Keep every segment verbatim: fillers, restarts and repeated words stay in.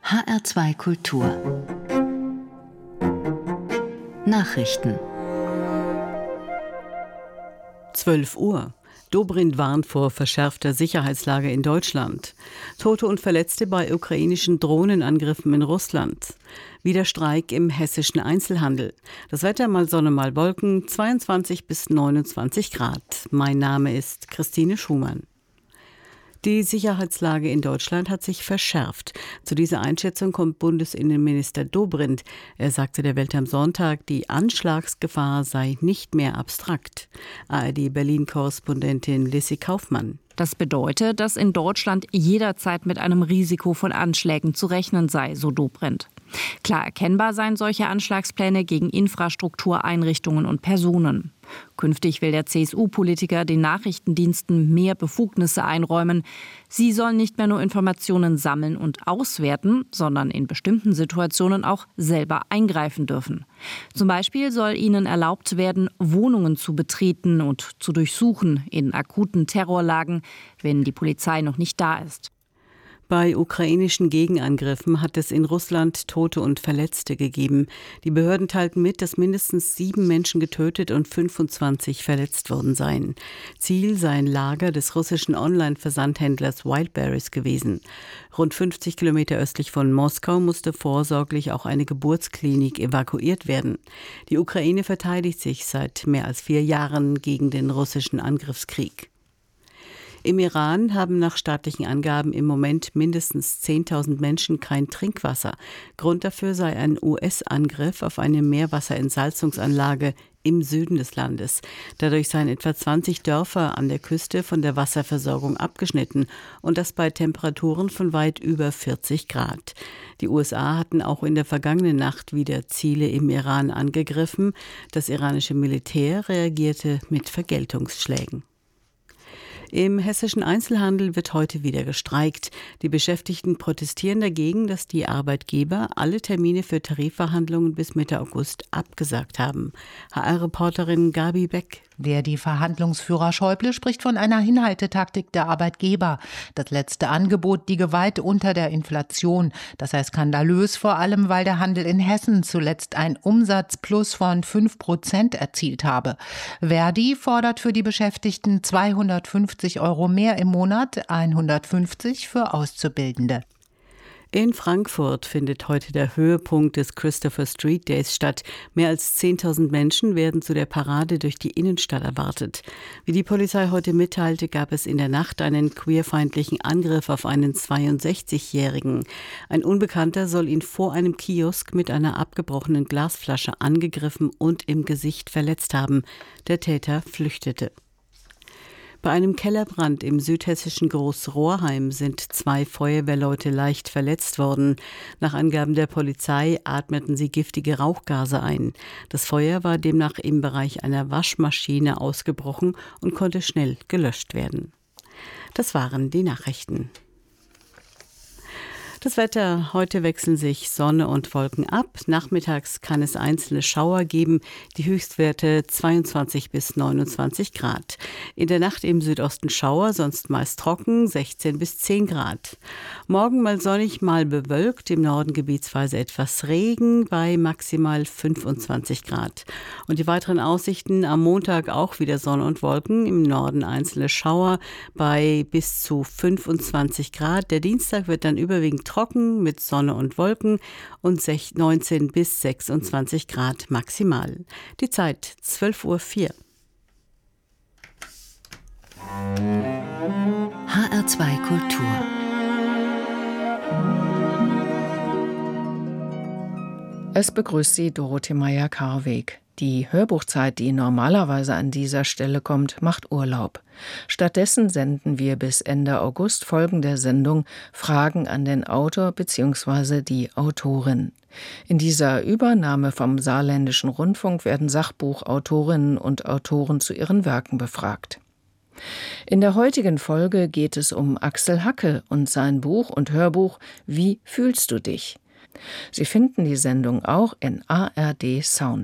H R zwei Kultur Nachrichten. zwölf Uhr. Dobrindt warnt vor verschärfter Sicherheitslage in Deutschland. Tote und Verletzte bei ukrainischen Drohnenangriffen in Russland. Wieder Streik im hessischen Einzelhandel. Das Wetter mal Sonne, mal Wolken, zweiundzwanzig bis neunundzwanzig Grad. Mein Name ist Christine Schumann. Die Sicherheitslage in Deutschland hat sich verschärft. Zu dieser Einschätzung kommt Bundesinnenminister Dobrindt. Er sagte der Welt am Sonntag, die Anschlagsgefahr sei nicht mehr abstrakt. A R D-Berlin-Korrespondentin Lissy Kaufmann. Das bedeutet, dass in Deutschland jederzeit mit einem Risiko von Anschlägen zu rechnen sei, so Dobrindt. Klar erkennbar seien solche Anschlagspläne gegen Infrastruktur, Einrichtungen und Personen. Künftig will der C S U-Politiker den Nachrichtendiensten mehr Befugnisse einräumen. Sie sollen nicht mehr nur Informationen sammeln und auswerten, sondern in bestimmten Situationen auch selber eingreifen dürfen. Zum Beispiel soll ihnen erlaubt werden, Wohnungen zu betreten und zu durchsuchen in akuten Terrorlagen, wenn die Polizei noch nicht da ist. Bei ukrainischen Gegenangriffen hat es in Russland Tote und Verletzte gegeben. Die Behörden teilten mit, dass mindestens sieben Menschen getötet und fünfundzwanzig verletzt worden seien. Ziel sei ein Lager des russischen Online-Versandhändlers Wildberries gewesen. Rund fünfzig Kilometer östlich von Moskau musste vorsorglich auch eine Geburtsklinik evakuiert werden. Die Ukraine verteidigt sich seit mehr als vier Jahren gegen den russischen Angriffskrieg. Im Iran haben nach staatlichen Angaben im Moment mindestens zehntausend Menschen kein Trinkwasser. Grund dafür sei ein U S-Angriff auf eine Meerwasserentsalzungsanlage im Süden des Landes. Dadurch seien etwa zwanzig Dörfer an der Küste von der Wasserversorgung abgeschnitten und das bei Temperaturen von weit über vierzig Grad. Die U S A hatten auch in der vergangenen Nacht wieder Ziele im Iran angegriffen. Das iranische Militär reagierte mit Vergeltungsschlägen. Im hessischen Einzelhandel wird heute wieder gestreikt. Die Beschäftigten protestieren dagegen, dass die Arbeitgeber alle Termine für Tarifverhandlungen bis Mitte August abgesagt haben. H R-Reporterin Gabi Beck. Der die Verhandlungsführer Schäuble spricht von einer Hinhaltetaktik der Arbeitgeber. Das letzte Angebot liege weit unter der Inflation. Das sei skandalös, vor allem weil der Handel in Hessen zuletzt ein Umsatzplus von fünf Prozent erzielt habe. Verdi fordert für die Beschäftigten zweihundertfünfzig Euro mehr im Monat, hundertfünfzig für Auszubildende. In Frankfurt findet heute der Höhepunkt des Christopher Street Days statt. Mehr als zehntausend Menschen werden zu der Parade durch die Innenstadt erwartet. Wie die Polizei heute mitteilte, gab es in der Nacht einen queerfeindlichen Angriff auf einen zweiundsechzigjährigen. Ein Unbekannter soll ihn vor einem Kiosk mit einer abgebrochenen Glasflasche angegriffen und im Gesicht verletzt haben. Der Täter flüchtete. Bei einem Kellerbrand im südhessischen Großrohrheim sind zwei Feuerwehrleute leicht verletzt worden. Nach Angaben der Polizei atmeten sie giftige Rauchgase ein. Das Feuer war demnach im Bereich einer Waschmaschine ausgebrochen und konnte schnell gelöscht werden. Das waren die Nachrichten. Das Wetter: Heute wechseln sich Sonne und Wolken ab. Nachmittags kann es einzelne Schauer geben. Die Höchstwerte zweiundzwanzig bis neunundzwanzig Grad. In der Nacht im Südosten Schauer, sonst meist trocken, sechzehn bis zehn Grad. Morgen mal sonnig, mal bewölkt. Im Norden gebietsweise etwas Regen bei maximal fünfundzwanzig Grad. Und die weiteren Aussichten: am Montag auch wieder Sonne und Wolken. Im Norden einzelne Schauer bei bis zu fünfundzwanzig Grad. Der Dienstag wird dann überwiegend trocken mit Sonne und Wolken und neunzehn bis sechsundzwanzig Grad maximal. Die Zeit zwölf Uhr vier. H R zwei Kultur Es begrüßt Sie Dorothee Meyer-Karweg. Die Hörbuchzeit, die normalerweise an dieser Stelle kommt, macht Urlaub. Stattdessen senden wir bis Ende August Folgen der Sendung Fragen an den Autor bzw. die Autorin. In dieser Übernahme vom Saarländischen Rundfunk werden Sachbuchautorinnen und Autoren zu ihren Werken befragt. In der heutigen Folge geht es um Axel Hacke und sein Buch und Hörbuch Wie fühlst du dich? Sie finden die Sendung auch in A R D Sounds.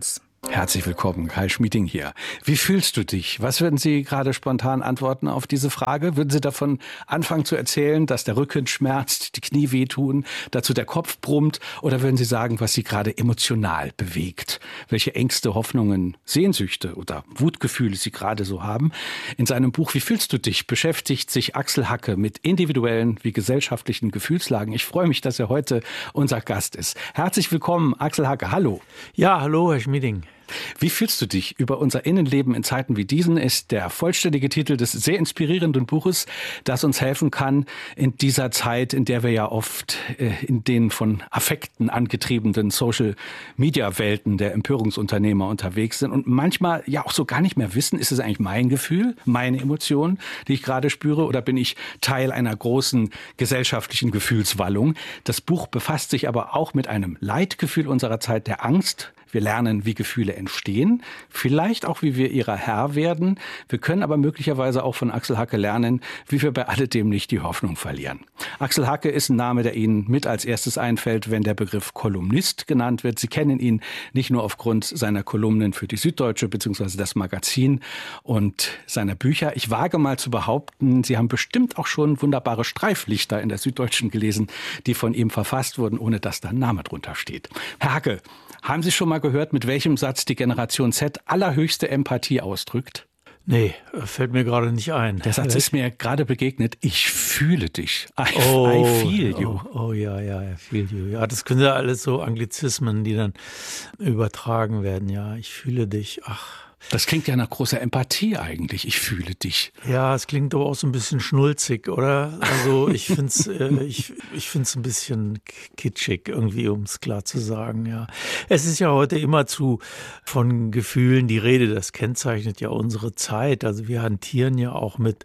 Herzlich willkommen, Kai Schmieding hier. Wie fühlst du dich? Was würden Sie gerade spontan antworten auf diese Frage? Würden Sie davon anfangen zu erzählen, dass der Rücken schmerzt, die Knie wehtun, dazu der Kopf brummt? Oder würden Sie sagen, was Sie gerade emotional bewegt? Welche Ängste, Hoffnungen, Sehnsüchte oder Wutgefühle Sie gerade so haben? In seinem Buch Wie fühlst du dich? Beschäftigt sich Axel Hacke mit individuellen wie gesellschaftlichen Gefühlslagen. Ich freue mich, dass er heute unser Gast ist. Herzlich willkommen, Axel Hacke. Hallo. Ja, hallo, Herr Schmieding. Wie fühlst du dich? Über unser Innenleben in Zeiten wie diesen ist der vollständige Titel des sehr inspirierenden Buches, das uns helfen kann in dieser Zeit, in der wir ja oft äh, in den von Affekten angetriebenen Social-Media-Welten der Empörungsunternehmer unterwegs sind und manchmal ja auch so gar nicht mehr wissen, ist es eigentlich mein Gefühl, meine Emotion, die ich gerade spüre, oder bin ich Teil einer großen gesellschaftlichen Gefühlswallung? Das Buch befasst sich aber auch mit einem Leitgefühl unserer Zeit, der Angst. Wir lernen, wie Gefühle entstehen, vielleicht auch, wie wir ihrer Herr werden. Wir können aber möglicherweise auch von Axel Hacke lernen, wie wir bei alledem nicht die Hoffnung verlieren. Axel Hacke ist ein Name, der Ihnen mit als erstes einfällt, wenn der Begriff Kolumnist genannt wird. Sie kennen ihn nicht nur aufgrund seiner Kolumnen für die Süddeutsche bzw. das Magazin und seiner Bücher. Ich wage mal zu behaupten, Sie haben bestimmt auch schon wunderbare Streiflichter in der Süddeutschen gelesen, die von ihm verfasst wurden, ohne dass da ein Name drunter steht. Herr Hacke, haben Sie schon mal gehört, mit welchem Satz die Generation Z allerhöchste Empathie ausdrückt? Nee, fällt mir gerade nicht ein. Der Satz ist mir gerade begegnet. Ich fühle dich. I, oh, I feel you. Oh, oh ja, ja, I feel you. Ja, das können ja alles so Anglizismen, die dann übertragen werden. Ja, ich fühle dich. Ach. Das klingt ja nach großer Empathie eigentlich. Ich fühle dich. Ja, es klingt aber auch so ein bisschen schnulzig, oder? Also ich finde es äh, ich, ich find's ein bisschen kitschig, irgendwie, um es klar zu sagen. Ja, es ist ja heute immerzu von Gefühlen die Rede. Das kennzeichnet ja unsere Zeit. Also wir hantieren ja auch mit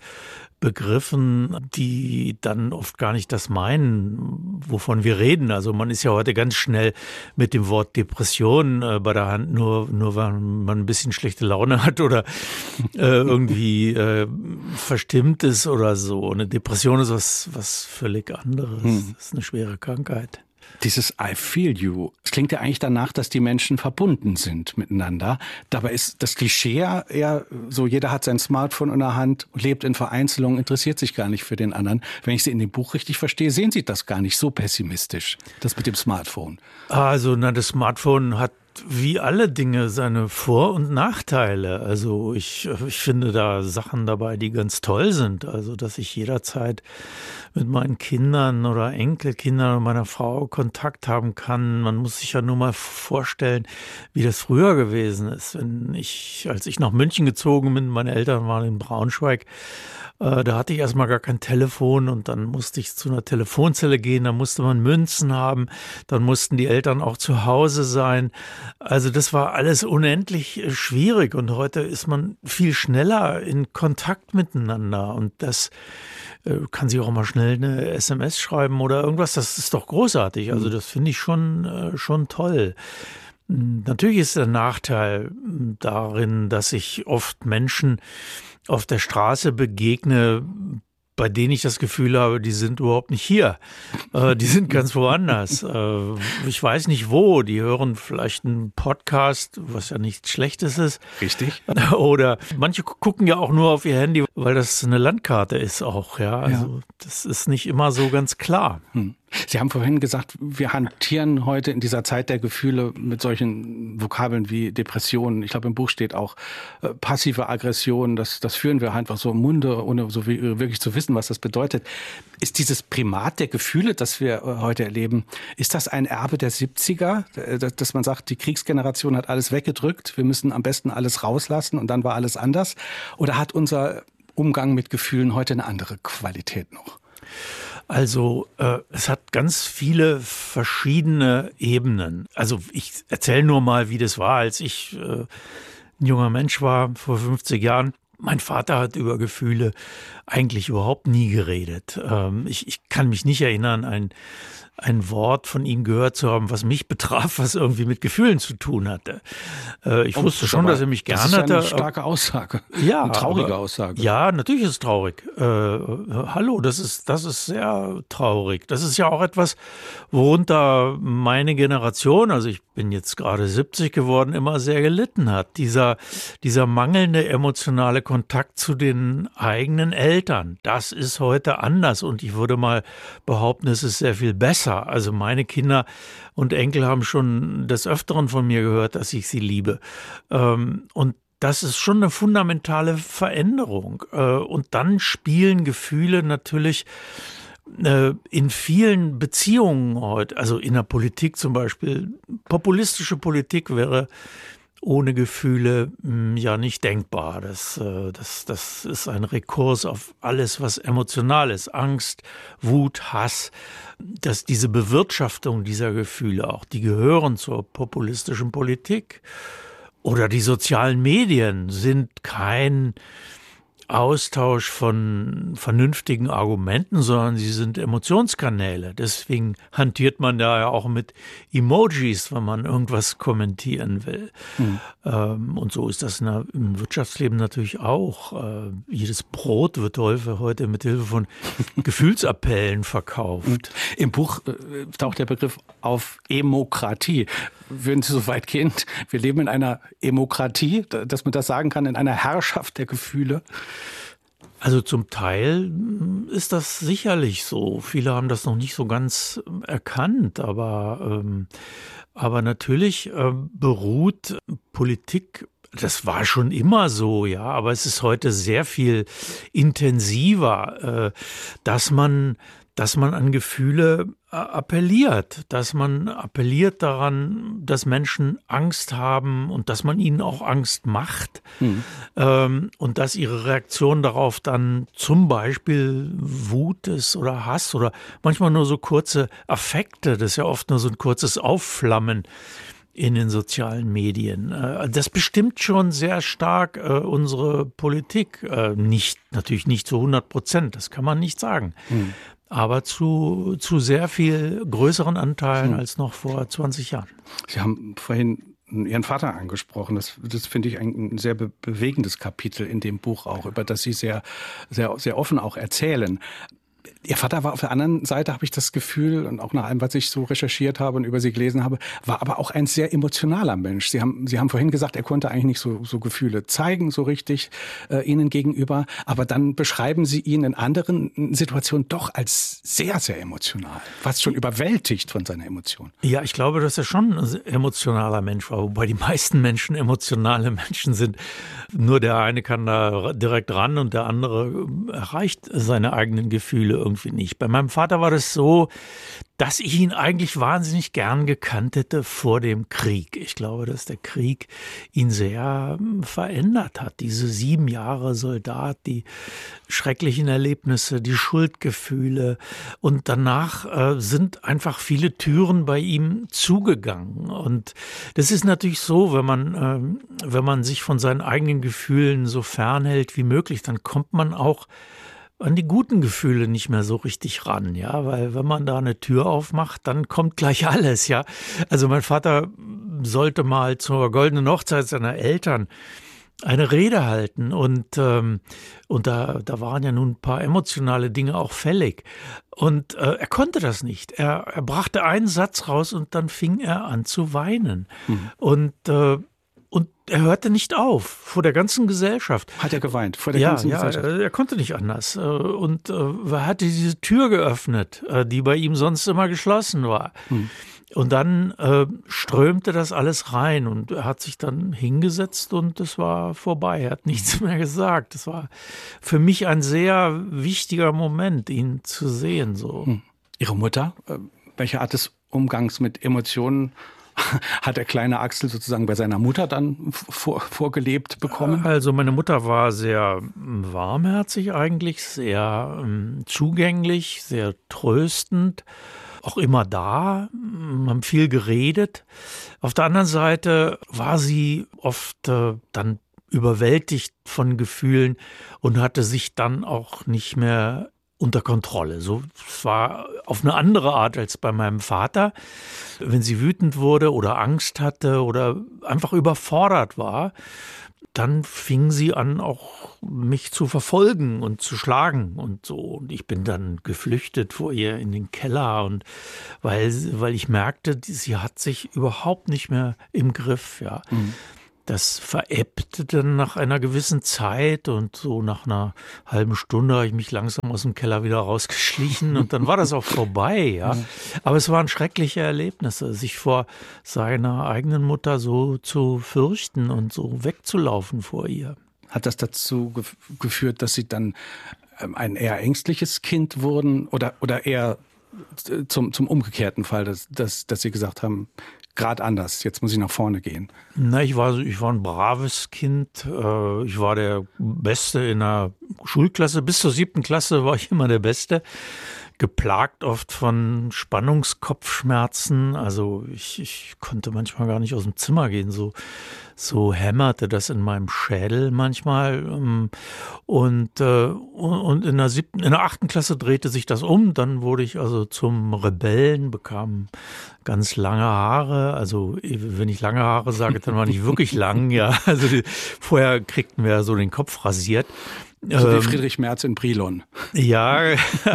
Begriffen, die dann oft gar nicht das meinen, wovon wir reden. Also man ist ja heute ganz schnell mit dem Wort Depression äh, bei der Hand, nur, nur wenn man ein bisschen schlechte Laune hat oder äh, irgendwie äh, verstimmt ist oder so. Eine Depression ist was, was völlig anderes. Hm. Das ist eine schwere Krankheit. Dieses I feel you, es klingt ja eigentlich danach, dass die Menschen verbunden sind miteinander. Dabei ist das Klischee ja eher so, jeder hat sein Smartphone in der Hand, lebt in Vereinzelung, interessiert sich gar nicht für den anderen. Wenn ich Sie in dem Buch richtig verstehe, sehen Sie das gar nicht so pessimistisch, das mit dem Smartphone. Also, na, das Smartphone hat wie alle Dinge seine Vor- und Nachteile. Also ich, ich finde da Sachen dabei, die ganz toll sind. Also dass ich jederzeit mit meinen Kindern oder Enkelkindern und meiner Frau Kontakt haben kann. Man muss sich ja nur mal vorstellen, wie das früher gewesen ist. Wenn ich, als ich nach München gezogen bin, meine Eltern waren in Braunschweig, da hatte ich erstmal gar kein Telefon und dann musste ich zu einer Telefonzelle gehen, da musste man Münzen haben, dann mussten die Eltern auch zu Hause sein. Also das war alles unendlich schwierig und heute ist man viel schneller in Kontakt miteinander und das äh, kann sich auch mal schnell eine S M S schreiben oder irgendwas, das ist doch großartig. Also das finde ich schon, äh, schon toll. Natürlich ist der Nachteil darin, dass ich oft Menschen auf der Straße begegne, bei denen ich das Gefühl habe, die sind überhaupt nicht hier. Äh, die sind ganz woanders. Äh, ich weiß nicht wo. Die hören vielleicht einen Podcast, was ja nichts Schlechtes ist. Richtig. Oder manche gucken ja auch nur auf ihr Handy, weil das eine Landkarte ist auch. Ja, also ja. Das ist nicht immer so ganz klar. Hm. Sie haben vorhin gesagt, wir hantieren heute in dieser Zeit der Gefühle mit solchen Vokabeln wie Depressionen. Ich glaube, im Buch steht auch äh, passive Aggression. Das, das führen wir einfach so im Munde, ohne so wie, wirklich zu wissen, was das bedeutet. Ist dieses Primat der Gefühle, das wir äh, heute erleben, ist das ein Erbe der siebziger? Äh, dass man sagt, die Kriegsgeneration hat alles weggedrückt, wir müssen am besten alles rauslassen und dann war alles anders? Oder hat unser Umgang mit Gefühlen heute eine andere Qualität noch? Also äh, es hat ganz viele verschiedene Ebenen. Also ich erzähle nur mal, wie das war, als ich äh, ein junger Mensch war, vor fünfzig Jahren. Mein Vater hat über Gefühle eigentlich überhaupt nie geredet. Ähm, ich, ich kann mich nicht erinnern, ein, ein Wort von ihm gehört zu haben, was mich betraf, was irgendwie mit Gefühlen zu tun hatte. Äh, ich oh, wusste schon, dass er mich gern hatte. Das ist ja eine starke Aussage. Ja, eine traurige aber, Aussage. Ja, natürlich ist es traurig. Äh, hallo, das ist, das ist sehr traurig. Das ist ja auch etwas, worunter meine Generation, also ich bin jetzt gerade siebzig geworden, immer sehr gelitten hat. Dieser, dieser mangelnde emotionale Kontakt zu den eigenen Eltern, das ist heute anders und ich würde mal behaupten, es ist sehr viel besser. Also meine Kinder und Enkel haben schon des Öfteren von mir gehört, dass ich sie liebe. Und das ist schon eine fundamentale Veränderung. Und dann spielen Gefühle natürlich in vielen Beziehungen heute, also in der Politik zum Beispiel, populistische Politik wäre ohne Gefühle ja nicht denkbar. Das, das, das ist ein Rekurs auf alles, was emotional ist. Angst, Wut, Hass, dass diese Bewirtschaftung dieser Gefühle auch, die gehören zur populistischen Politik. Oder die sozialen Medien sind kein Austausch von vernünftigen Argumenten, sondern sie sind Emotionskanäle. Deswegen hantiert man da ja auch mit Emojis, wenn man irgendwas kommentieren will. Mhm. Ähm, und so ist das in der, im Wirtschaftsleben natürlich auch. Äh, jedes Brot wird häufig heute mit Hilfe von Gefühlsappellen verkauft. Und im Buch äh, taucht der Begriff auf Emokratie. Würden Sie so weit gehen? Wir leben in einer Emokratie, dass man das sagen kann, in einer Herrschaft der Gefühle? Also zum Teil ist das sicherlich so. Viele haben das noch nicht so ganz erkannt, aber, ähm, aber natürlich äh, beruht Politik, das war schon immer so, ja, aber es ist heute sehr viel intensiver, äh, dass man dass man an Gefühle appelliert, dass man appelliert daran, dass Menschen Angst haben und dass man ihnen auch Angst macht mhm. ähm, und dass ihre Reaktion darauf dann zum Beispiel Wut ist oder Hass oder manchmal nur so kurze Affekte, das ist ja oft nur so ein kurzes Aufflammen in den sozialen Medien. Das bestimmt schon sehr stark äh, unsere Politik. Äh, nicht, natürlich nicht zu hundert Prozent, das kann man nicht sagen. Mhm. Aber zu, zu sehr viel größeren Anteilen als noch vor zwanzig Jahren. Sie haben vorhin Ihren Vater angesprochen. Das, das finde ich ein sehr be- bewegendes Kapitel in dem Buch auch, über das Sie sehr, sehr, sehr offen auch erzählen. Ihr Vater war auf der anderen Seite, habe ich das Gefühl, und auch nach allem, was ich so recherchiert habe und über Sie gelesen habe, war aber auch ein sehr emotionaler Mensch. Sie haben, Sie haben vorhin gesagt, er konnte eigentlich nicht so, so Gefühle zeigen, so richtig äh, Ihnen gegenüber. Aber dann beschreiben Sie ihn in anderen Situationen doch als sehr, sehr emotional. Fast schon überwältigt von seiner Emotion. Ja, ich glaube, dass er schon ein emotionaler Mensch war, wobei die meisten Menschen emotionale Menschen sind. Nur der eine kann da direkt ran und der andere erreicht seine eigenen Gefühle irgendwie nicht. Bei meinem Vater war das so, dass ich ihn eigentlich wahnsinnig gern gekannt hätte vor dem Krieg. Ich glaube, dass der Krieg ihn sehr verändert hat. Diese sieben Jahre Soldat, die schrecklichen Erlebnisse, die Schuldgefühle. Und danach äh, sind einfach viele Türen bei ihm zugegangen. Und das ist natürlich so, wenn man, äh, wenn man sich von seinen eigenen Gefühlen so fernhält wie möglich, dann kommt man auch an die guten Gefühle nicht mehr so richtig ran, ja, weil wenn man da eine Tür aufmacht, dann kommt gleich alles, ja. Also mein Vater sollte mal zur goldenen Hochzeit seiner Eltern eine Rede halten und ähm, und da da waren ja nun ein paar emotionale Dinge auch fällig und äh, er konnte das nicht. Er er brachte einen Satz raus und dann fing er an zu weinen mhm. und äh, Und er hörte nicht auf, vor der ganzen Gesellschaft. Hat er geweint, vor der ja, ganzen ja, Gesellschaft? Ja, er konnte nicht anders. Und er hatte diese Tür geöffnet, die bei ihm sonst immer geschlossen war. Hm. Und dann äh, strömte das alles rein und er hat sich dann hingesetzt und es war vorbei. Er hat nichts mehr gesagt. Das war für mich ein sehr wichtiger Moment, ihn zu sehen. So. Hm. Ihre Mutter, welche Art des Umgangs mit Emotionen hat der kleine Axel sozusagen bei seiner Mutter dann vor, vorgelebt bekommen? Also meine Mutter war sehr warmherzig eigentlich, sehr ähm, zugänglich, sehr tröstend, auch immer da, haben viel geredet. Auf der anderen Seite war sie oft äh, dann überwältigt von Gefühlen und hatte sich dann auch nicht mehr unter Kontrolle. So, es war auf eine andere Art als bei meinem Vater. Wenn sie wütend wurde oder Angst hatte oder einfach überfordert war, dann fing sie an, auch mich zu verfolgen und zu schlagen und so. Und ich bin dann geflüchtet vor ihr in den Keller, und weil, weil ich merkte, sie hat sich überhaupt nicht mehr im Griff, ja. Mhm. Das verebbte dann nach einer gewissen Zeit, und so nach einer halben Stunde habe ich mich langsam aus dem Keller wieder rausgeschlichen, und dann war das auch vorbei, ja. Aber es waren schreckliche Erlebnisse, sich vor seiner eigenen Mutter so zu fürchten und so wegzulaufen vor ihr. Hat das dazu gef- geführt, dass Sie dann ähm, ein eher ängstliches Kind wurden, oder, oder eher zum, zum umgekehrten Fall, dass, dass, dass Sie gesagt haben, gerade anders, jetzt muss ich nach vorne gehen? Na, ich war, ich war ein braves Kind. Ich war der Beste in der Schulklasse. Bis zur siebten Klasse war ich immer der Beste. Geplagt oft von Spannungskopfschmerzen. Also ich, ich konnte manchmal gar nicht aus dem Zimmer gehen. So, so hämmerte das in meinem Schädel manchmal. Und, und in der siebten, in der achten Klasse drehte sich das um. Dann wurde ich also zum Rebellen, bekam ganz lange Haare. Also wenn ich lange Haare sage, dann war nicht wirklich lang. Ja, also die, vorher kriegten wir so den Kopf rasiert. So wie Friedrich Merz in Brilon. Ja,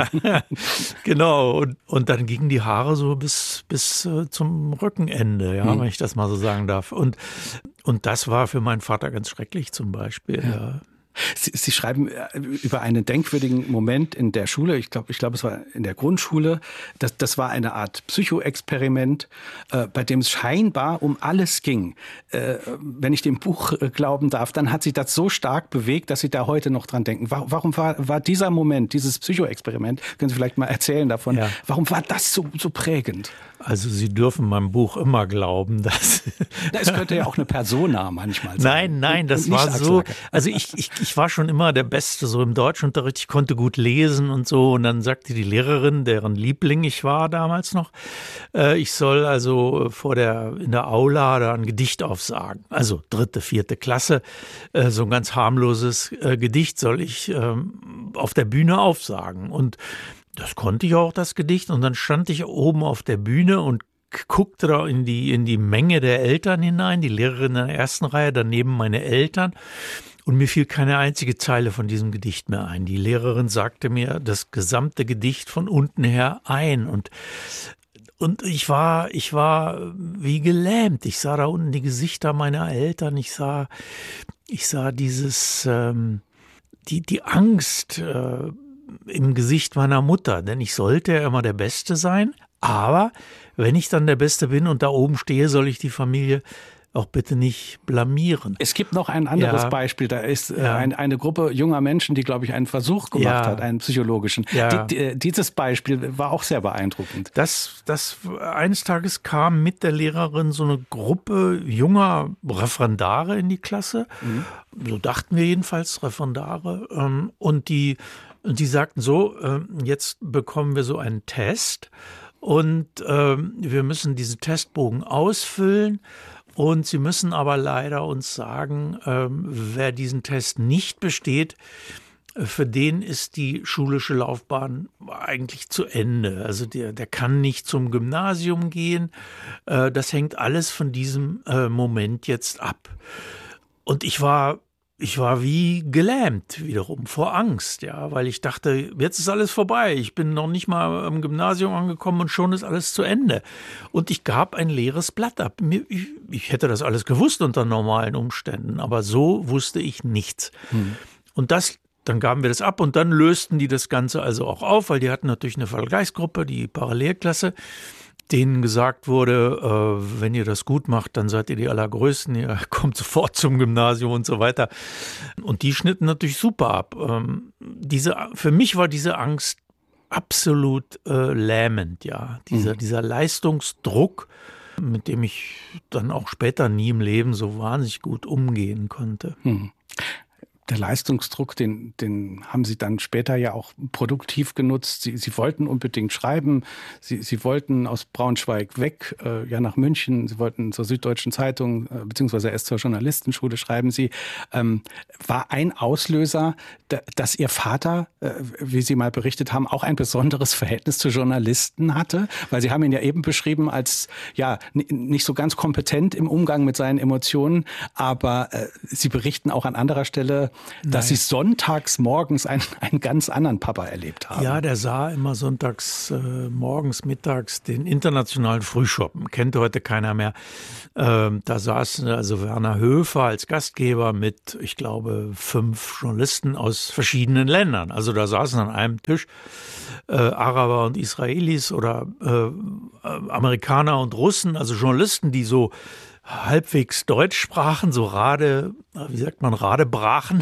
genau. Und, und dann gingen die Haare so bis, bis äh, zum Rückenende, ja, hm. wenn ich das mal so sagen darf. Und, und das war für meinen Vater ganz schrecklich zum Beispiel, ja. ja. Sie, Sie schreiben über einen denkwürdigen Moment in der Schule, ich glaube, ich glaube, es war in der Grundschule. Das, das war eine Art Psychoexperiment, äh, bei dem es scheinbar um alles ging. Äh, wenn ich dem Buch äh, glauben darf, dann hat sich das so stark bewegt, dass Sie da heute noch dran denken. Warum, warum war, war dieser Moment, dieses Psychoexperiment, können Sie vielleicht mal erzählen davon, ja. warum war das so, so prägend? Also Sie dürfen meinem Buch immer glauben, dass... Es könnte ja auch eine Persona manchmal sein. Nein, nein, das war so... Also ich, ich, ich war schon immer der Beste so im Deutschunterricht. Ich konnte gut lesen und so. Und dann sagte die Lehrerin, deren Liebling ich war damals noch, äh, ich soll also vor der in der Aula da ein Gedicht aufsagen. Also dritte, vierte Klasse. Äh, so ein ganz harmloses äh, Gedicht soll ich äh, auf der Bühne aufsagen. Und das konnte ich auch, das Gedicht. Und dann stand ich oben auf der Bühne und guckte da in die, in die Menge der Eltern hinein, die Lehrerin in der ersten Reihe, daneben meine Eltern. Und mir fiel keine einzige Zeile von diesem Gedicht mehr ein. Die Lehrerin sagte mir das gesamte Gedicht von unten her ein. Und, und ich war, ich war wie gelähmt. Ich sah da unten die Gesichter meiner Eltern. Ich sah, ich sah dieses, ähm, die, die Angst, äh, im Gesicht meiner Mutter, denn ich sollte ja immer der Beste sein, aber wenn ich dann der Beste bin und da oben stehe, soll ich die Familie auch bitte nicht blamieren. Es gibt noch ein anderes ja. Beispiel, da ist äh, ja. ein, eine Gruppe junger Menschen, die, glaube ich, einen Versuch gemacht ja. hat, einen psychologischen. Ja. Die, die, dieses Beispiel war auch sehr beeindruckend. Das, das eines Tages kam mit der Lehrerin so eine Gruppe junger Referendare in die Klasse, mhm. so dachten wir jedenfalls, Referendare, ähm, und die Und die sagten so, jetzt bekommen wir so einen Test und wir müssen diesen Testbogen ausfüllen und Sie müssen aber leider uns sagen, wer diesen Test nicht besteht, für den ist die schulische Laufbahn eigentlich zu Ende. Also der, der kann nicht zum Gymnasium gehen. Das hängt alles von diesem Moment jetzt ab. Und ich war Ich war wie gelähmt wiederum vor Angst, ja, weil ich dachte, jetzt ist alles vorbei. Ich bin noch nicht mal am Gymnasium angekommen und schon ist alles zu Ende. Und ich gab ein leeres Blatt ab. Ich, ich hätte das alles gewusst unter normalen Umständen, aber so wusste ich nichts. Hm. Und das, dann gaben wir das ab und dann lösten die das Ganze also auch auf, weil die hatten natürlich eine Vergleichsgruppe, die Parallelklasse, denen gesagt wurde, äh, wenn ihr das gut macht, dann seid ihr die Allergrößten, ihr kommt sofort zum Gymnasium und so weiter. Und die schnitten natürlich super ab. Ähm, diese, für mich war diese Angst absolut äh, lähmend, ja. Dieser, mhm. dieser Leistungsdruck, mit dem ich dann auch später nie im Leben so wahnsinnig gut umgehen konnte. Mhm. der Leistungsdruck, den, den haben Sie dann später ja auch produktiv genutzt. Sie, Sie wollten unbedingt schreiben. Sie, Sie wollten aus Braunschweig weg, äh, ja nach München. Sie wollten zur Süddeutschen Zeitung, äh, beziehungsweise erst zur Journalistenschule, schreiben Sie. Ähm, war ein Auslöser, da, dass Ihr Vater, äh, wie Sie mal berichtet haben, auch ein besonderes Verhältnis zu Journalisten hatte? Weil Sie haben ihn ja eben beschrieben als, ja, n- nicht so ganz kompetent im Umgang mit seinen Emotionen, aber äh, Sie berichten auch an anderer Stelle, dass Nein. Sie sonntags morgens einen, einen ganz anderen Papa erlebt haben. Ja, der sah immer sonntags äh, morgens, mittags den internationalen Frühschoppen. Kennt heute keiner mehr. Ähm, da saß also Werner Höfer als Gastgeber mit, ich glaube, fünf Journalisten aus verschiedenen Ländern. Also da saßen an einem Tisch äh, Araber und Israelis oder äh, Amerikaner und Russen, also Journalisten, die so halbwegs Deutsch sprachen, so Rade, wie sagt man, Rade brachen.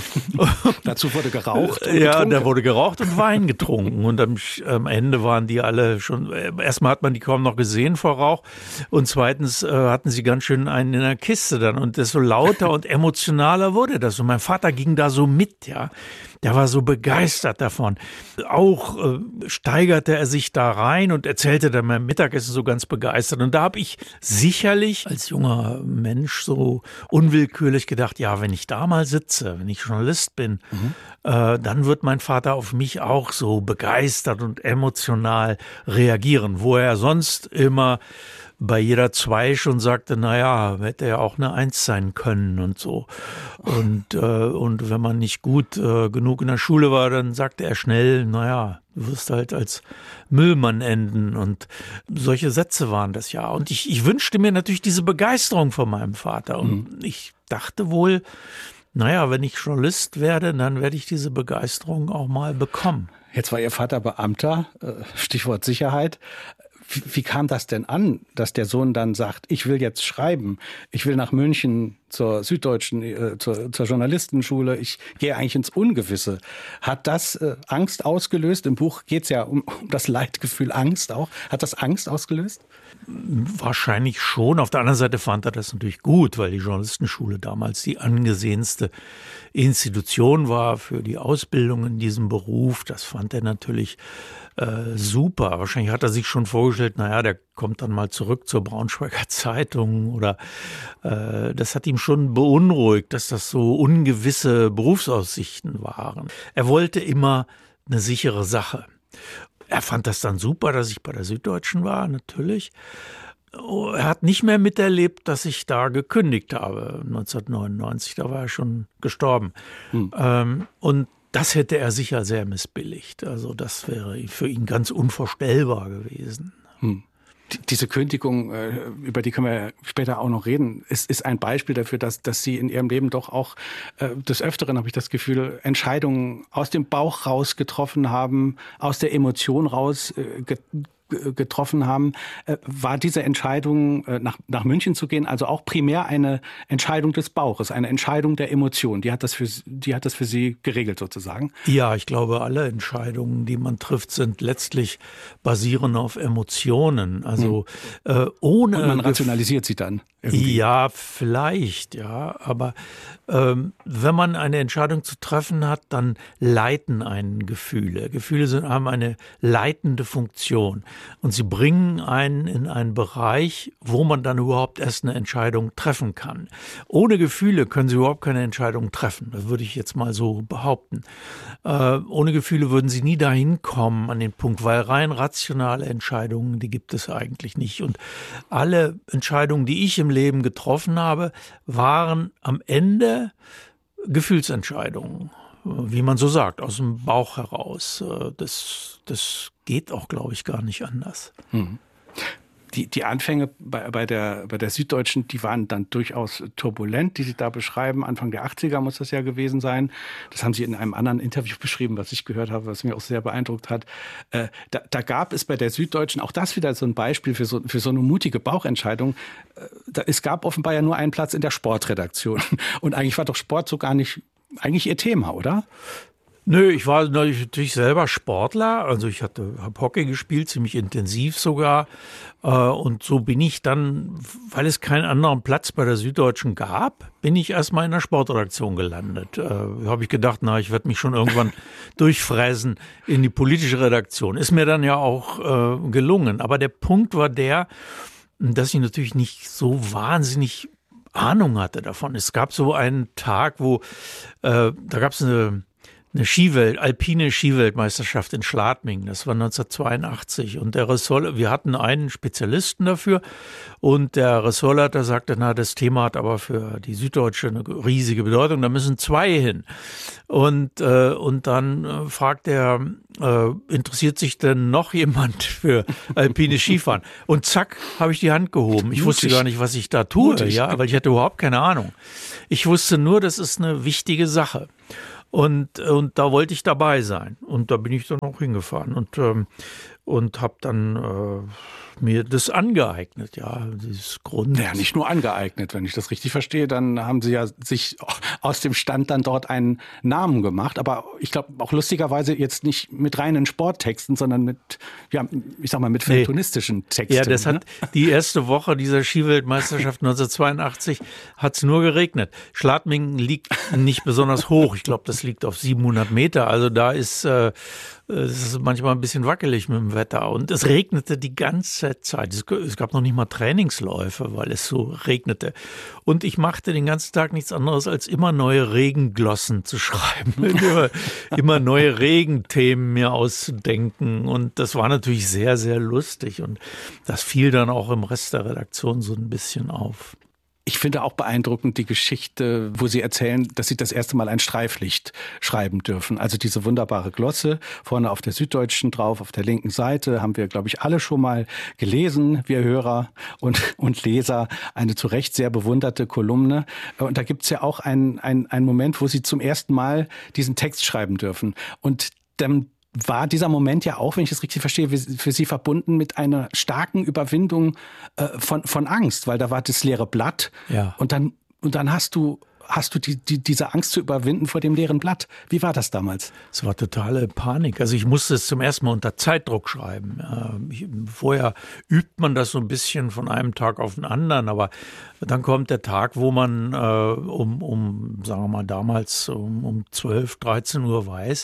Dazu wurde geraucht und Ja, getrunken. da wurde geraucht und Wein getrunken. Und am, am Ende waren die alle schon, erstmal hat man die kaum noch gesehen vor Rauch. Und zweitens äh, hatten sie ganz schön einen in der Kiste dann. Und desto lauter und emotionaler wurde das. Und mein Vater ging da so mit, ja. Der war so begeistert davon. Auch äh, steigerte er sich da rein und erzählte dann beim Mittagessen so ganz begeistert. Und da habe ich sicherlich als junger Mensch so unwillkürlich gedacht, ja, wenn ich da mal sitze, wenn ich Journalist bin, mhm. äh, dann wird mein Vater auf mich auch so begeistert und emotional reagieren, wo er sonst immer bei jeder Zwei schon sagte, naja, hätte ja auch eine Eins sein können und so. Und, äh, und wenn man nicht gut äh, genug in der Schule war, dann sagte er schnell, naja, du wirst halt als Müllmann enden. Und solche Sätze waren das ja. Und ich, ich wünschte mir natürlich diese Begeisterung von meinem Vater. Und mhm. ich dachte wohl, naja, wenn ich Journalist werde, dann werde ich diese Begeisterung auch mal bekommen. Jetzt war Ihr Vater Beamter, Stichwort Sicherheit. Wie, wie kam das denn an, dass der Sohn dann sagt, ich will jetzt schreiben, ich will nach München zur Süddeutschen, äh, zur, zur Journalistenschule, ich gehe eigentlich ins Ungewisse. Hat das äh, Angst ausgelöst? Im Buch geht es ja um, um das Leitgefühl Angst auch. Hat das Angst ausgelöst? Wahrscheinlich schon. Auf der anderen Seite fand er das natürlich gut, weil die Journalistenschule damals die angesehenste Institution war für die Ausbildung in diesem Beruf. Das fand er natürlich äh, super. Wahrscheinlich hat er sich schon vorgestellt, naja, der kommt dann mal zurück zur Braunschweiger Zeitung oder äh, das hat ihm schon beunruhigt, dass das so ungewisse Berufsaussichten waren. Er wollte immer eine sichere Sache. Er fand das dann super, dass ich bei der Süddeutschen war, natürlich. Er hat nicht mehr miterlebt, dass ich da gekündigt habe, neunzehnhundertneunundneunzig, da war er schon gestorben. Hm. Ähm, und das hätte er sicher sehr missbilligt. Also das wäre für ihn ganz unvorstellbar gewesen. Hm. Diese Kündigung, über die können wir später auch noch reden, ist, ist ein Beispiel dafür, dass, dass Sie in Ihrem Leben doch auch äh, des Öfteren, habe ich das Gefühl, Entscheidungen aus dem Bauch raus getroffen haben, aus der Emotion raus äh, get, getroffen haben. Äh, war diese Entscheidung, äh, nach, nach München zu gehen, also auch primär eine Entscheidung des Bauches, eine Entscheidung der Emotion? Die hat das für, die hat das für Sie geregelt sozusagen? Ja, ich glaube, alle Entscheidungen, die man trifft, sind letztlich basieren auf Emotionen. Also hm. äh, ohne... Und man rationalisiert sie dann irgendwie. Ja, vielleicht, ja. Aber ähm, wenn man eine Entscheidung zu treffen hat, dann leiten einen Gefühle. Gefühle sind, haben eine leitende Funktion. Und sie bringen einen in einen Bereich, wo man dann überhaupt erst eine Entscheidung treffen kann. Ohne Gefühle können Sie überhaupt keine Entscheidung treffen. Das würde ich jetzt mal so behaupten. Äh, ohne Gefühle würden Sie nie dahin kommen an den Punkt, weil rein rationale Entscheidungen, die gibt es eigentlich nicht. Und alle Entscheidungen, die ich im Leben getroffen habe, waren am Ende Gefühlsentscheidungen. Wie man so sagt, aus dem Bauch heraus. Das, das geht auch, glaube ich, gar nicht anders. Hm. Die, die Anfänge bei, bei, der, bei der Süddeutschen, die waren dann durchaus turbulent, die Sie da beschreiben. Anfang der achtziger muss das ja gewesen sein. Das haben Sie in einem anderen Interview beschrieben, was ich gehört habe, was mich auch sehr beeindruckt hat. Äh, da, da gab es bei der Süddeutschen, auch das wieder so ein Beispiel für so, für so eine mutige Bauchentscheidung. Äh, da, es gab offenbar ja nur einen Platz in der Sportredaktion. Und eigentlich war doch Sport so gar nicht eigentlich Ihr Thema, oder? Nö, ich war natürlich selber Sportler, also ich hatte, habe Hockey gespielt, ziemlich intensiv sogar. Und so bin ich dann, weil es keinen anderen Platz bei der Süddeutschen gab, bin ich erstmal in der Sportredaktion gelandet. Äh, habe ich gedacht, na, ich werde mich schon irgendwann durchfräsen in die politische Redaktion. Ist mir dann ja auch äh, gelungen. Aber der Punkt war der, dass ich natürlich nicht so wahnsinnig Ahnung hatte davon. Es gab so einen Tag, wo, äh, da gab es eine Eine Skiwelt, alpine Skiweltmeisterschaft in Schladming, das war neunzehnhundertzweiundachtzig. Und der Ressort, wir hatten einen Spezialisten dafür und der Ressortleiter sagte, na, das Thema hat aber für die Süddeutsche eine riesige Bedeutung, da müssen zwei hin. Und, äh, und dann äh, fragt er, äh, interessiert sich denn noch jemand für alpine Skifahren? Und zack, habe ich die Hand gehoben. Ich wusste gar nicht, was ich da tue, ja, weil ich hatte überhaupt keine Ahnung. Ich wusste nur, das ist eine wichtige Sache. Und, und da wollte ich dabei sein. Und da bin ich dann auch hingefahren und, ähm, und habe dann äh, mir das angeeignet, ja, dieses Grund. Ja, nicht nur angeeignet, wenn ich das richtig verstehe, dann haben Sie ja sich aus dem Stand dann dort einen Namen gemacht, aber ich glaube auch lustigerweise jetzt nicht mit reinen Sporttexten, sondern mit, ja, ich sag mal, mit feuilletonistischen nee. Texten. Ja, das ne? hat die erste Woche dieser Skiweltmeisterschaft neunzehnhundertzweiundachtzig hat es nur geregnet. Schladming liegt nicht besonders hoch, ich glaube, das liegt auf siebenhundert Meter, also da ist äh, es ist manchmal ein bisschen wackelig mit dem Wetter und es regnete die ganze Zeit. Es gab noch nicht mal Trainingsläufe, weil es so regnete. Und ich machte den ganzen Tag nichts anderes, als immer neue Regenglossen zu schreiben. immer, immer neue Regenthemen mir auszudenken. Und das war natürlich sehr, sehr lustig. Und das fiel dann auch im Rest der Redaktion so ein bisschen auf. Ich finde auch beeindruckend die Geschichte, wo Sie erzählen, dass Sie das erste Mal ein Streiflicht schreiben dürfen. Also diese wunderbare Glosse vorne auf der Süddeutschen drauf, auf der linken Seite, haben wir, glaube ich, alle schon mal gelesen, wir Hörer und, und Leser. Eine zu Recht sehr bewunderte Kolumne. Und da gibt es ja auch einen, einen, einen Moment, wo Sie zum ersten Mal diesen Text schreiben dürfen. Und dann war dieser Moment ja auch, wenn ich das richtig verstehe, für Sie verbunden mit einer starken Überwindung äh, von, von Angst, weil da war das leere Blatt. Ja. Und dann, und dann hast du, hast du die, die, diese Angst zu überwinden vor dem leeren Blatt. Wie war das damals? Es war totale Panik. Also ich musste es zum ersten Mal unter Zeitdruck schreiben. Ich, vorher übt man das so ein bisschen von einem Tag auf den anderen, aber dann kommt der Tag, wo man äh, um, um, sagen wir mal damals um, um zwölf, dreizehn Uhr weiß,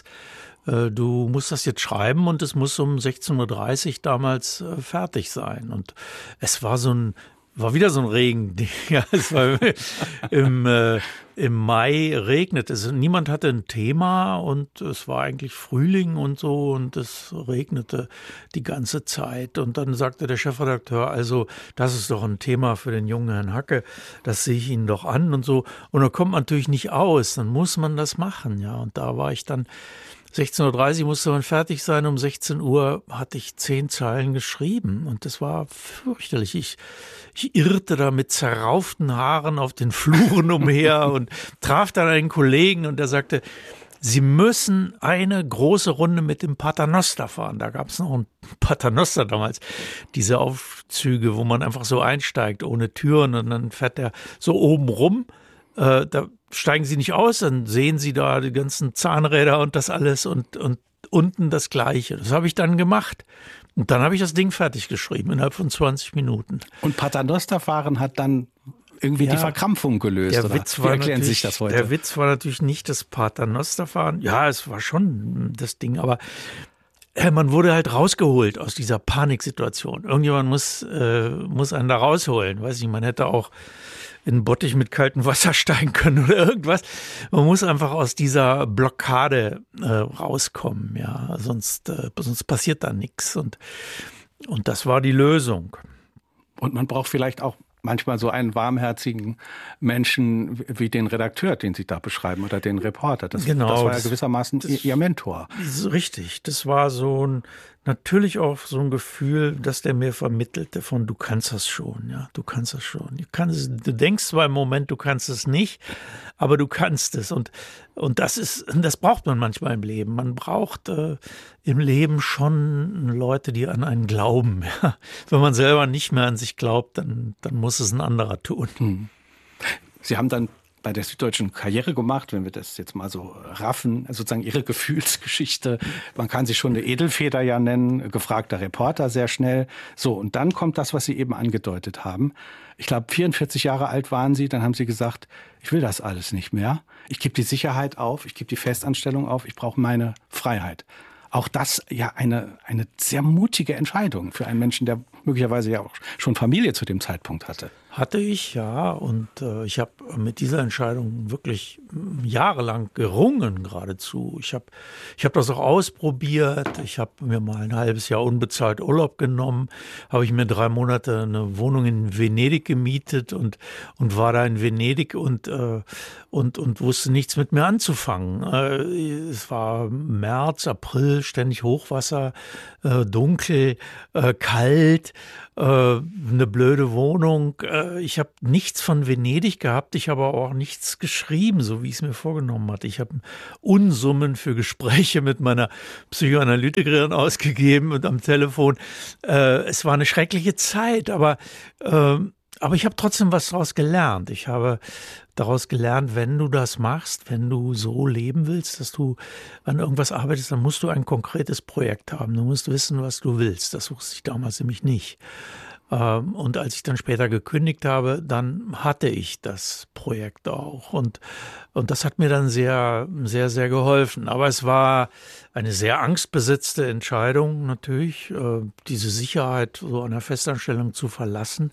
du musst das jetzt schreiben und es muss um sechzehn Uhr dreißig damals äh, fertig sein. Und es war so ein, war wieder so ein Regending. Ja, es war im, äh, im Mai regnet es. Niemand hatte ein Thema und es war eigentlich Frühling und so und es regnete die ganze Zeit. Und dann sagte der Chefredakteur, also das ist doch ein Thema für den jungen Herrn Hacke, das sehe ich Ihnen doch an und so. Und da kommt man natürlich nicht aus, dann muss man das machen. Ja, und da war ich dann sechzehn Uhr dreißig musste man fertig sein, um sechzehn Uhr hatte ich zehn Zeilen geschrieben und das war fürchterlich. Ich, ich irrte da mit zerrauften Haaren auf den Fluren umher und traf dann einen Kollegen und der sagte, Sie müssen eine große Runde mit dem Paternoster fahren. Da gab es noch einen Paternoster damals, diese Aufzüge, wo man einfach so einsteigt, ohne Türen und dann fährt der so oben rum. Äh, da steigen Sie nicht aus, dann sehen Sie da die ganzen Zahnräder und das alles und, und unten das Gleiche. Das habe ich dann gemacht. Und dann habe ich das Ding fertig geschrieben, innerhalb von zwanzig Minuten. Und Paternosterfahren hat dann irgendwie ja, die Verkrampfung gelöst, der oder? Witz Wie war erklären Sie sich das heute? Der Witz war natürlich nicht das Paternosterfahren. Ja, es war schon das Ding, aber man wurde halt rausgeholt aus dieser Paniksituation. Irgendjemand muss, äh, muss einen da rausholen. Weiß nicht, man hätte auch in einen Bottich mit kaltem Wasser steigen können oder irgendwas. Man muss einfach aus dieser Blockade äh, rauskommen, ja, sonst, äh, sonst passiert da nichts. Und, und das war die Lösung. Und man braucht vielleicht auch manchmal so einen warmherzigen Menschen wie den Redakteur, den Sie da beschreiben, oder den Reporter. Das, genau, das war ja das, gewissermaßen das, Ihr Mentor. Richtig, das war so ein, natürlich auch so ein Gefühl, dass der mir vermittelte von, du kannst das schon, ja, du kannst das schon. Du, kannst, du denkst zwar im Moment, du kannst es nicht, aber du kannst es. Und, und das ist, das braucht man manchmal im Leben. Man braucht äh, im Leben schon Leute, die an einen glauben. Ja. Wenn man selber nicht mehr an sich glaubt, dann, dann muss es ein anderer tun. Hm. Sie haben dann bei der Süddeutschen Karriere gemacht, wenn wir das jetzt mal so raffen, sozusagen ihre Gefühlsgeschichte. Man kann sie schon eine Edelfeder ja nennen, gefragter Reporter sehr schnell. So, und dann kommt das, was Sie eben angedeutet haben. Ich glaube, vierundvierzig Jahre alt waren Sie, dann haben Sie gesagt, ich will das alles nicht mehr. Ich gebe die Sicherheit auf, ich gebe die Festanstellung auf, ich brauche meine Freiheit. Auch das ja eine, eine sehr mutige Entscheidung für einen Menschen, der möglicherweise ja auch schon Familie zu dem Zeitpunkt hatte. Hatte ich, ja. Und äh, ich habe mit dieser Entscheidung wirklich jahrelang gerungen geradezu. Ich habe ich hab das auch ausprobiert. Ich habe mir mal ein halbes Jahr unbezahlt Urlaub genommen. Habe ich mir drei Monate eine Wohnung in Venedig gemietet und, und war da in Venedig und, äh, und, und wusste nichts mit mir anzufangen. Äh, es war März, April, ständig Hochwasser, äh, dunkel, äh, kalt. Eine blöde Wohnung. Ich habe nichts von Venedig gehabt. Ich habe auch nichts geschrieben, so wie ich es mir vorgenommen hatte. Ich habe Unsummen für Gespräche mit meiner Psychoanalytikerin ausgegeben und am Telefon. Es war eine schreckliche Zeit, aber, aber ich habe trotzdem was daraus gelernt. Ich habe daraus gelernt, wenn du das machst, wenn du so leben willst, dass du an irgendwas arbeitest, dann musst du ein konkretes Projekt haben. Du musst wissen, was du willst. Das wusste ich damals nämlich nicht. Und als ich dann später gekündigt habe, dann hatte ich das Projekt auch. Und, und das hat mir dann sehr, sehr, sehr geholfen. Aber es war eine sehr angstbesetzte Entscheidung natürlich, diese Sicherheit so einer Festanstellung zu verlassen.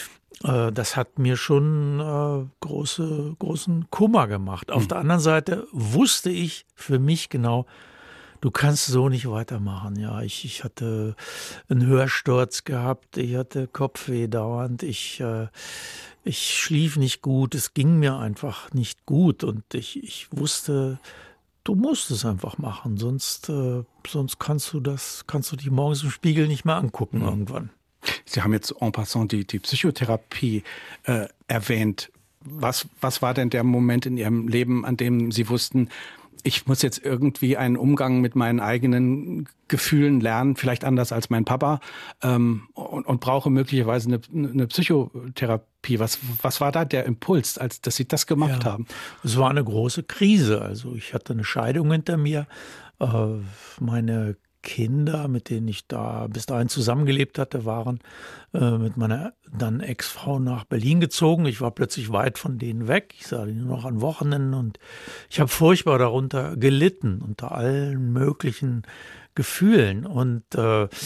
Das hat mir schon äh, große, großen Kummer gemacht. Auf mhm. der anderen Seite wusste ich für mich genau, du kannst so nicht weitermachen. Ja, ich, ich hatte einen Hörsturz gehabt, ich hatte Kopfweh dauernd, ich, äh, ich schlief nicht gut, es ging mir einfach nicht gut und ich, ich wusste, du musst es einfach machen, sonst, äh, sonst kannst du das, kannst du dich morgens im Spiegel nicht mehr angucken mhm. irgendwann. Sie haben jetzt en passant die, die Psychotherapie äh, erwähnt. Was, was war denn der Moment in Ihrem Leben, an dem Sie wussten, ich muss jetzt irgendwie einen Umgang mit meinen eigenen Gefühlen lernen, vielleicht anders als mein Papa, ähm, und, und brauche möglicherweise eine, eine Psychotherapie. Was, was war da der Impuls, als dass Sie das gemacht ja, haben? Es war eine große Krise. Also ich hatte eine Scheidung hinter mir. Äh, meine Kinder, mit denen ich da bis dahin zusammengelebt hatte, waren äh, mit meiner dann Ex-Frau nach Berlin gezogen. Ich war plötzlich weit von denen weg. Ich sah die nur noch an Wochenenden und ich habe furchtbar darunter gelitten, unter allen möglichen Gefühlen. Und äh, äh,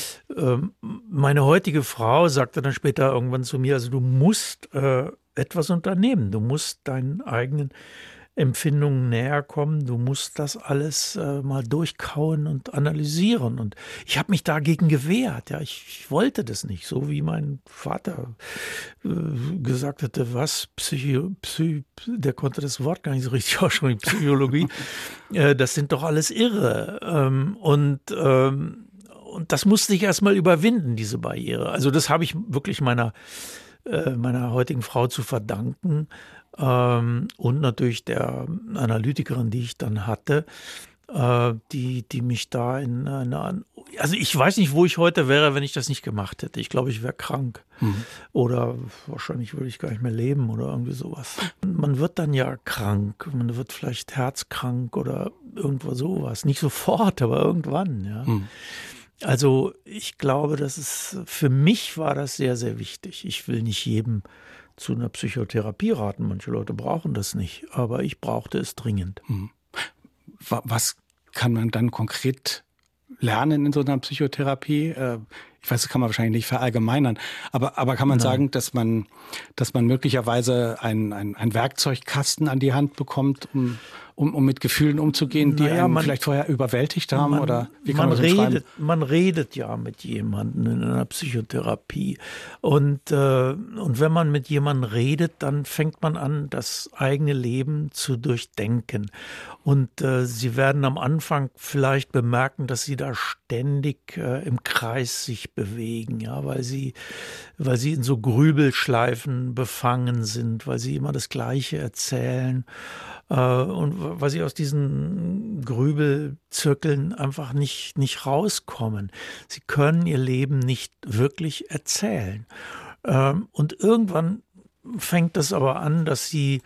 meine heutige Frau sagte dann später irgendwann zu mir, also du musst äh, etwas unternehmen. Du musst deinen eigenen Empfindungen näher kommen. Du musst das alles äh, mal durchkauen und analysieren. Und ich habe mich dagegen gewehrt. Ja, ich, ich wollte das nicht. So wie mein Vater äh, gesagt hatte, was Psycho, Psy, der konnte das Wort gar nicht so richtig aussprechen. Psychologie. äh, das sind doch alles Irre. Ähm, und ähm, und das musste ich erst mal überwinden, diese Barriere. Also das habe ich wirklich meiner äh, meiner heutigen Frau zu verdanken. Ähm, und natürlich der Analytikerin, die ich dann hatte, äh, die, die mich da in eine, also ich weiß nicht, wo ich heute wäre, wenn ich das nicht gemacht hätte. Ich glaube, ich wäre krank mhm. oder wahrscheinlich würde ich gar nicht mehr leben oder irgendwie sowas. Man wird dann ja krank, man wird vielleicht herzkrank oder irgendwo sowas. Nicht sofort, aber irgendwann, ja. Mhm. Also ich glaube, das ist, für mich war das sehr, sehr wichtig. Ich will nicht jedem zu einer Psychotherapie raten. Manche Leute brauchen das nicht, aber ich brauchte es dringend. Was kann man dann konkret lernen in so einer Psychotherapie? Ich weiß, das kann man wahrscheinlich nicht verallgemeinern, aber, aber kann man Nein. sagen, dass man, dass man möglicherweise einen ein Werkzeugkasten an die Hand bekommt, um, um, um mit Gefühlen umzugehen, die naja, einen man, vielleicht vorher überwältigt haben? Man, oder wie kann man, man das redet, man redet ja mit jemandem in einer Psychotherapie. Und, äh, und wenn man mit jemandem redet, dann fängt man an, das eigene Leben zu durchdenken. Und äh, Sie werden am Anfang vielleicht bemerken, dass Sie da ständig äh, im Kreis sich bewegen, ja, weil Sie, weil Sie in so Grübelschleifen befangen sind, weil Sie immer das Gleiche erzählen. Und weil sie aus diesen Grübelzirkeln einfach nicht, nicht rauskommen. Sie können ihr Leben nicht wirklich erzählen. Und irgendwann fängt es aber an, dass sie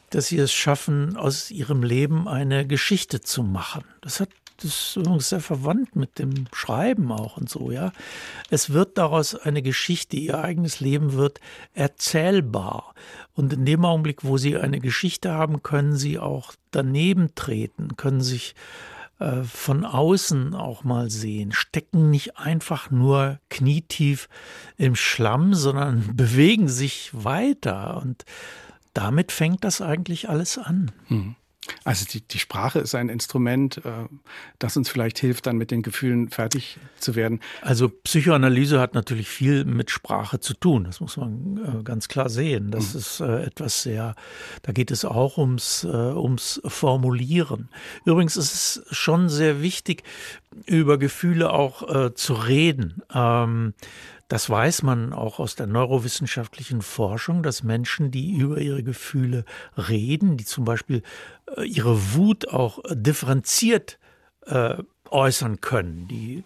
dass sie es schaffen, aus ihrem Leben eine Geschichte zu machen. Das hat Das ist übrigens sehr verwandt mit dem Schreiben auch und so, ja. Es wird daraus eine Geschichte, ihr eigenes Leben wird erzählbar. Und in dem Augenblick, wo sie eine Geschichte haben, können sie auch daneben treten, können sich äh, von außen auch mal sehen, stecken nicht einfach nur knietief im Schlamm, sondern bewegen sich weiter. Und damit fängt das eigentlich alles an. Mhm. Also die, die Sprache ist ein Instrument, äh, das uns vielleicht hilft, dann mit den Gefühlen fertig zu werden. Also Psychoanalyse hat natürlich viel mit Sprache zu tun, das muss man äh, ganz klar sehen. Das mhm. ist äh, etwas sehr, da geht es auch ums, äh, ums Formulieren. Übrigens ist es schon sehr wichtig, über Gefühle auch äh, zu reden. Ähm, Das weiß man auch aus der neurowissenschaftlichen Forschung, dass Menschen, die über ihre Gefühle reden, die zum Beispiel ihre Wut auch differenziert äh, äußern können, die